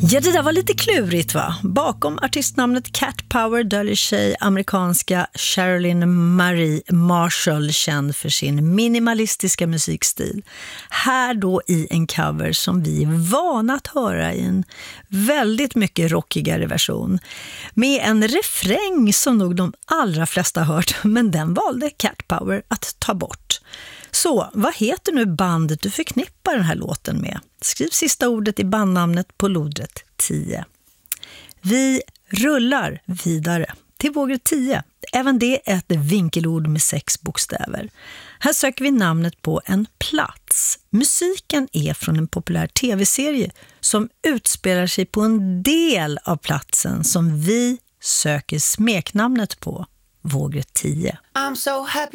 Ja, det där var lite klurigt va? Bakom artistnamnet Cat Power döljer sig amerikanska Sherilyn Marie Marshall, känd för sin minimalistiska musikstil. Här då i en cover som vi är vana att höra i en väldigt mycket rockigare version. Med en refräng som nog de allra flesta hört, men den valde Cat Power att ta bort. Så, vad heter nu bandet du förknippar den här låten med? Skriv sista ordet i bandnamnet på lodret 10. Vi rullar vidare till vågret 10. Även det är ett vinkelord med 6 bokstäver. Här söker vi namnet på en plats. Musiken är från en populär tv-serie som utspelar sig på en del av platsen som vi söker smeknamnet på. Vågret 10. I'm so happy.